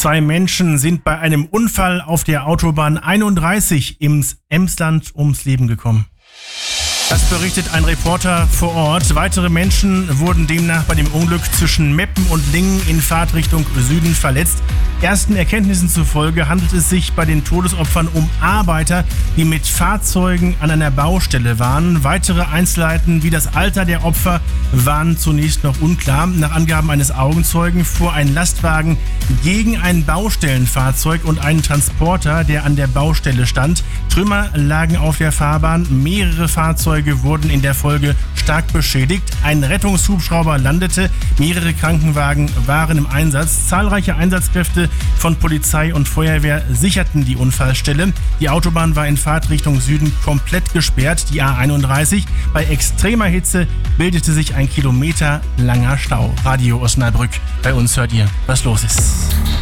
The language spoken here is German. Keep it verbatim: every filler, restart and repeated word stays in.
Zwei Menschen sind bei einem Unfall auf der Autobahn einunddreißig im Emsland ums Leben gekommen. Das berichtet ein Reporter vor Ort. Weitere Menschen wurden demnach bei dem Unglück zwischen Meppen und Lingen in Fahrtrichtung Süden verletzt. Ersten Erkenntnissen zufolge handelt es sich bei den Todesopfern um Arbeiter, die mit Fahrzeugen an einer Baustelle waren. Weitere Einzelheiten wie das Alter der Opfer waren zunächst noch unklar. Nach Angaben eines Augenzeugen fuhr ein Lastwagen gegen ein Baustellenfahrzeug und einen Transporter, der an der Baustelle stand. Trümmer lagen auf der Fahrbahn. Mehrere Fahrzeuge wurden in der Folge stark beschädigt. Ein Rettungshubschrauber landete. Mehrere Krankenwagen waren im Einsatz. Zahlreiche Einsatzkräfte von Polizei und Feuerwehr sicherten die Unfallstelle. Die Autobahn war in Fahrtrichtung Süden komplett gesperrt, die A einunddreißig. Bei extremer Hitze bildete sich ein kilometerlanger Stau. Radio Osnabrück. Bei uns hört ihr, was los ist.